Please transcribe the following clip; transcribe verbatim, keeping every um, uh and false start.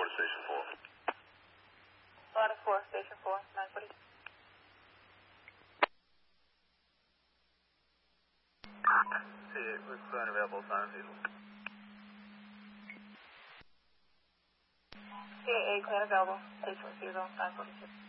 to Station four. Ladder four, Station four, nine forty. C eight, looks unavailable, Simon Diesel. C eight, clear available, Station zero, nine forty-six.